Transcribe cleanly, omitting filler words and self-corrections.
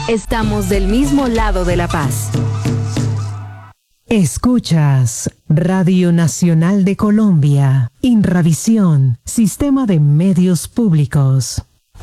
Estamos del mismo lado de la paz. Escuchas Radio Nacional de Colombia, Inravisión, Sistema de Medios Públicos.